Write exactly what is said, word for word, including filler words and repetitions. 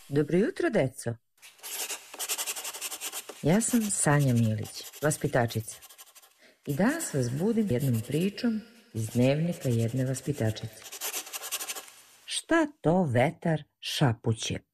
Dobro jutro, deco. Ja sam Sanja Milić, vaspitačica. I danas vas budim jednom pričom iz dnevnika jedne vaspitačice. Šta to vetar šapuće?